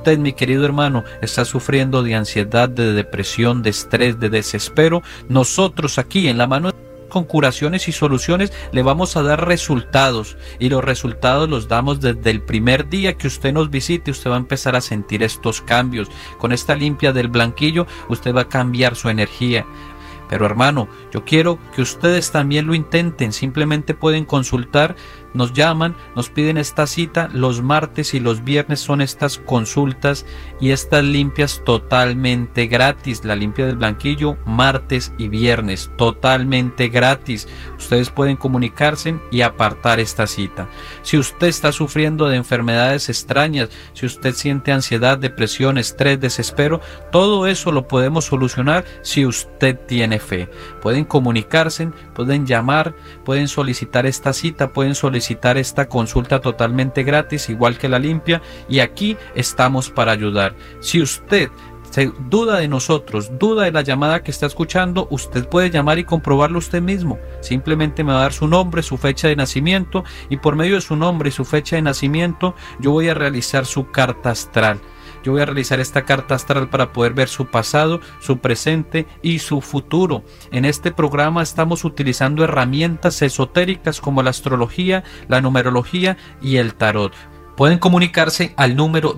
usted, mi querido hermano, está sufriendo de ansiedad, de depresión, de estrés, de desespero, nosotros aquí en la mano con curaciones y soluciones le vamos a dar resultados, y los resultados los damos desde el primer día que usted nos visite. Usted va a empezar a sentir estos cambios. Con esta limpia del blanquillo usted va a cambiar su energía. Pero hermano, yo quiero que ustedes también lo intenten. Simplemente pueden consultar, nos llaman, nos piden esta cita. Los martes y los viernes son estas consultas y estas limpias totalmente gratis. La limpia del blanquillo, martes y viernes, totalmente gratis. Ustedes pueden comunicarse y apartar esta cita. Si usted está sufriendo de enfermedades extrañas, si usted siente ansiedad, depresión, estrés, desespero, todo eso lo podemos solucionar si usted tiene fe. Pueden comunicarse, pueden llamar, pueden solicitar esta cita, pueden solicitar esta consulta totalmente gratis, igual que la limpia, y aquí estamos para ayudar. Si usted duda de nosotros, duda de la llamada que está escuchando, usted puede llamar y comprobarlo usted mismo. Simplemente me va a dar su nombre, su fecha de nacimiento, y por medio de su nombre y su fecha de nacimiento yo voy a realizar su carta astral. Yo voy a realizar esta carta astral para poder ver su pasado, su presente y su futuro. En este programa estamos utilizando herramientas esotéricas como la astrología, la numerología y el tarot. Pueden comunicarse al número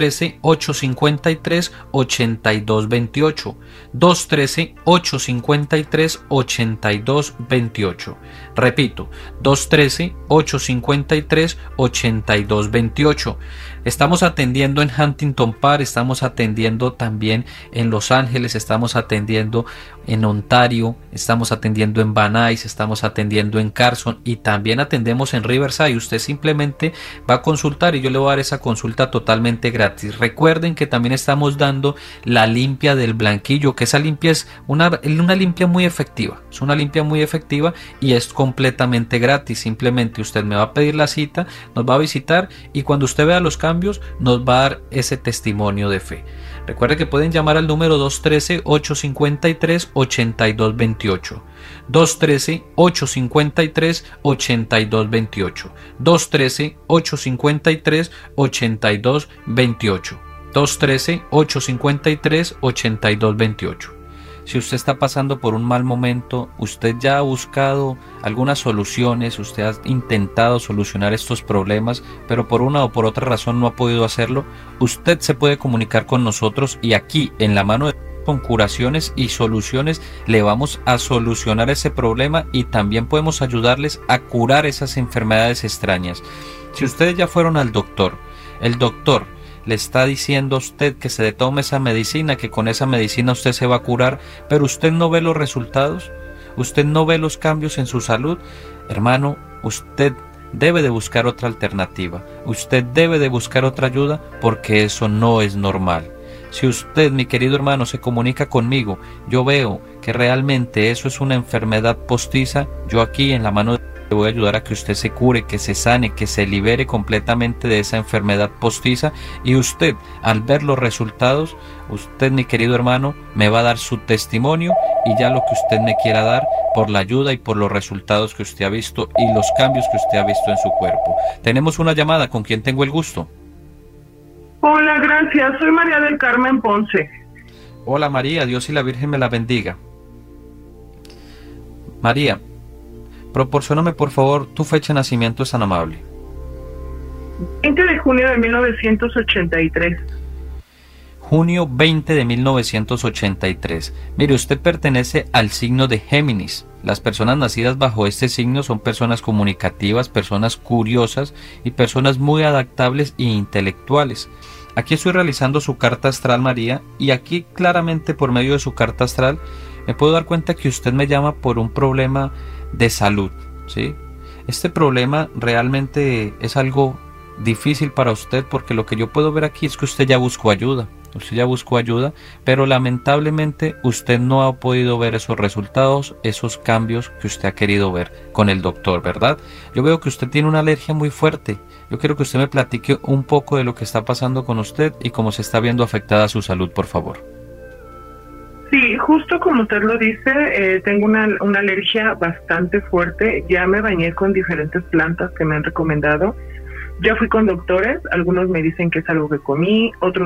213-853-8228. 213-853-8228. Repito, 213-853-8228. Estamos atendiendo en Huntington Park, estamos atendiendo también en Los Ángeles, estamos atendiendo en Ontario, estamos atendiendo en Van Nuys, estamos atendiendo en Carson y también atendemos en Riverside. Usted simplemente va a consultar y yo le voy a dar esa consulta totalmente gratis. Recuerden que también estamos dando la limpia del blanquillo, que esa limpia es una limpia muy efectiva. Es una limpia muy efectiva y es completamente gratis. Simplemente usted me va a pedir la cita, nos va a visitar y cuando usted vea los cambios nos va a dar ese testimonio de fe. Recuerde que pueden llamar al número 213-853-8228. 213-853-8228. 213-853-8228. 213-853-8228. Si usted está pasando por un mal momento, usted ya ha buscado algunas soluciones, usted ha intentado solucionar estos problemas, pero por una o por otra razón no ha podido hacerlo, usted se puede comunicar con nosotros y aquí en la mano con curaciones y soluciones le vamos a solucionar ese problema y también podemos ayudarles a curar esas enfermedades extrañas. Si ustedes ya fueron al doctor, el doctor le está diciendo a usted que se tome esa medicina, que con esa medicina usted se va a curar, pero usted no ve los resultados, usted no ve los cambios en su salud, hermano, usted debe de buscar otra alternativa, usted debe de buscar otra ayuda porque eso no es normal. Si usted, mi querido hermano, se comunica conmigo, yo veo que realmente eso es una enfermedad postiza, yo aquí en la mano le voy a ayudar a que usted se cure, que se sane, que se libere completamente de esa enfermedad postiza y usted, al ver los resultados, usted, mi querido hermano, me va a dar su testimonio y ya lo que usted me quiera dar por la ayuda y por los resultados que usted ha visto y los cambios que usted ha visto en su cuerpo. Tenemos una llamada, ¿con quién tengo el gusto? Hola, gracias. Soy María del Carmen Ponce. Hola María, Dios y la Virgen me la bendiga. María, proporcióname por favor tu fecha de nacimiento, es tan amable. 20 de junio de 1983. Junio 20 de 1983. Mire, usted pertenece al signo de Géminis. Las personas nacidas bajo este signo son personas comunicativas, personas curiosas y personas muy adaptables e intelectuales. Aquí estoy realizando su carta astral, María, y aquí claramente por medio de su carta astral me puedo dar cuenta que usted me llama por un problema de salud, ¿sí? Este problema realmente es algo difícil para usted porque lo que yo puedo ver aquí es que usted ya buscó ayuda. Usted ya buscó ayuda, pero lamentablemente usted no ha podido ver esos resultados, esos cambios que usted ha querido ver con el doctor, ¿verdad? Yo veo que usted tiene una alergia muy fuerte. Yo quiero que usted me platique un poco de lo que está pasando con usted y cómo se está viendo afectada su salud, por favor. Sí, justo como usted lo dice, tengo una alergia bastante fuerte. Ya me bañé con diferentes plantas que me han recomendado. Ya fui con doctores, algunos me dicen que es algo que comí, otros